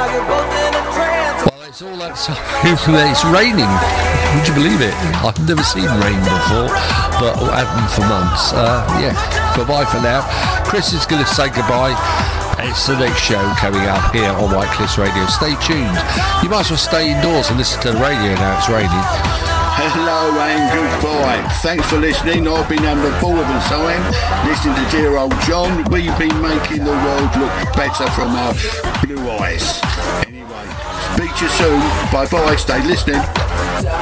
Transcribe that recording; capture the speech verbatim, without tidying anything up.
Well, it's all that time. It's raining. Would you believe it? I've never seen rain before, but I haven't for months. Uh, yeah, bye-bye for now. Chris is going to say goodbye. It's the next show coming up here on White Cliffs Radio. Stay tuned. You might as well stay indoors and listen to the radio now it's raining. Hello and goodbye. Thanks for listening. I've been having a ball of a time listening to dear old John. We've been making the world look better from our blue eyes. Anyway, speak to you soon. Bye bye. Stay listening.